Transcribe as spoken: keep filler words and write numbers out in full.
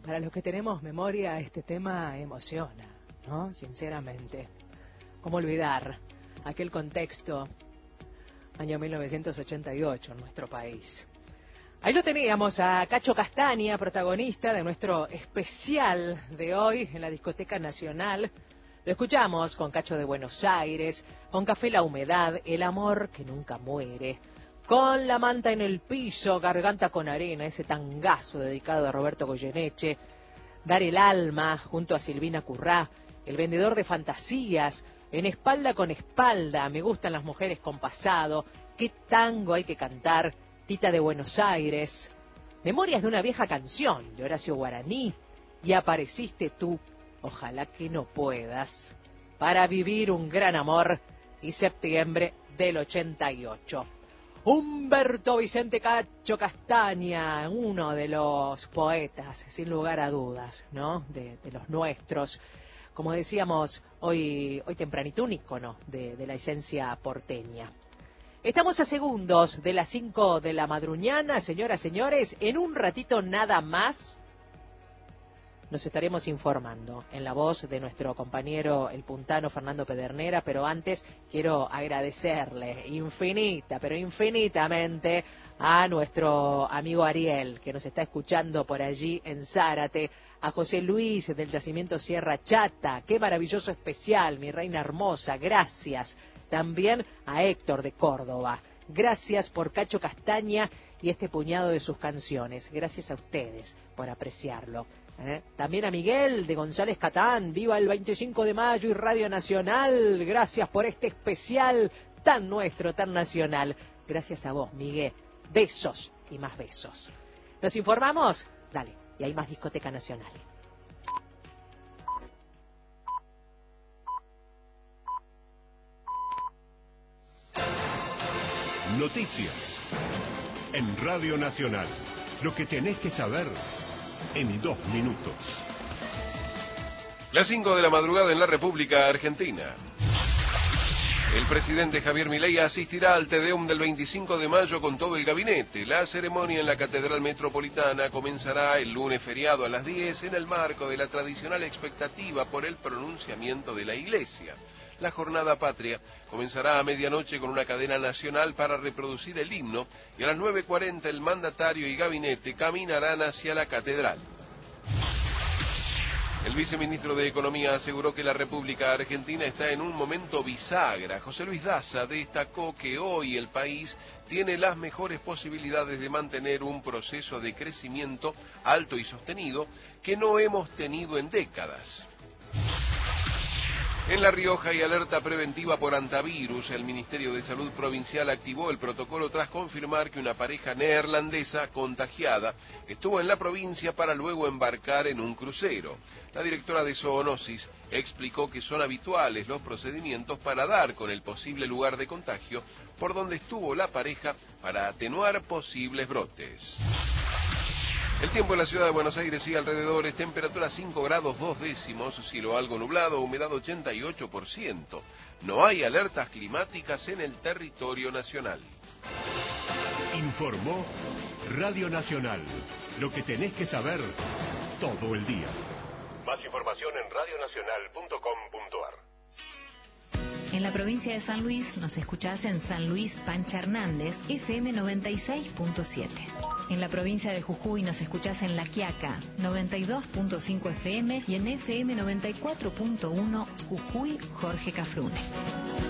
para los que tenemos memoria, este tema emociona, ¿no? Sinceramente. ¿Cómo olvidar aquel contexto, año mil novecientos ochenta y ocho, en nuestro país? Ahí lo teníamos a Cacho Castaña, protagonista de nuestro especial de hoy en la Discoteca Nacional. Lo escuchamos con Cacho de Buenos Aires, con Café La Humedad, El Amor que Nunca Muere, con La Manta en el Piso, Garganta con Arena, ese tangazo dedicado a Roberto Goyeneche, Dar el Alma junto a Silvina Currá, El Vendedor de Fantasías, En Espalda con Espalda, Me Gustan las Mujeres con Pasado, Qué Tango Hay que Cantar, Tita de Buenos Aires, Memorias de una Vieja Canción de Horacio Guaraní, Y Apareciste Tú, Ojalá que no puedas, Para vivir un gran amor, y Septiembre del ochenta y ocho. Humberto Vicente Cacho Castaña, uno de los poetas, sin lugar a dudas, ¿no? De, de los nuestros. Como decíamos, hoy, hoy tempranito, un ícono de, de la esencia porteña. Estamos a segundos de las cinco de la madruñana, señoras, señores. En un ratito nada más nos estaremos informando en la voz de nuestro compañero el puntano Fernando Pedernera, pero antes quiero agradecerle infinita, pero infinitamente a nuestro amigo Ariel, que nos está escuchando por allí en Zárate, a José Luis del Yacimiento Sierra Chata, qué maravilloso especial, mi reina hermosa, gracias. También a Héctor de Córdoba, gracias por Cacho Castaña y este puñado de sus canciones, gracias a ustedes por apreciarlo. ¿Eh? También a Miguel de González Catán, viva el veinticinco de mayo y Radio Nacional, gracias por este especial tan nuestro, tan nacional. Gracias a vos, Miguel, besos y más besos. ¿Nos informamos? Dale, y hay más Discoteca Nacional. Noticias en Radio Nacional, lo que tenés que saber en dos minutos. Las cinco de la madrugada en la República Argentina. El presidente Javier Milei asistirá al Te Deum del veinticinco de mayo con todo el gabinete. La ceremonia en la Catedral Metropolitana comenzará el lunes feriado a las diez en el marco de la tradicional expectativa por el pronunciamiento de la Iglesia. La jornada patria comenzará a medianoche con una cadena nacional para reproducir el himno y a las nueve cuarenta el mandatario y gabinete caminarán hacia la catedral. El viceministro de Economía aseguró que la República Argentina está en un momento bisagra. José Luis Daza destacó que hoy el país tiene las mejores posibilidades de mantener un proceso de crecimiento alto y sostenido que no hemos tenido en décadas. En La Rioja hay alerta preventiva por hantavirus. El Ministerio de Salud Provincial activó el protocolo tras confirmar que una pareja neerlandesa contagiada estuvo en la provincia para luego embarcar en un crucero. La directora de Zoonosis explicó que son habituales los procedimientos para dar con el posible lugar de contagio por donde estuvo la pareja para atenuar posibles brotes. El tiempo en la ciudad de Buenos Aires y alrededores, temperatura cinco grados dos décimos, cielo algo nublado, humedad ochenta y ocho por ciento. No hay alertas climáticas en el territorio nacional. Informó Radio Nacional, lo que tenés que saber todo el día. Más información en radio nacional punto com punto a r. En la provincia de San Luis nos escuchás en San Luis Pancha Hernández, F M noventa y seis punto siete. En la provincia de Jujuy nos escuchás en La Quiaca, noventa y dos punto cinco F M y en F M noventa y cuatro punto uno Jujuy Jorge Cafrune.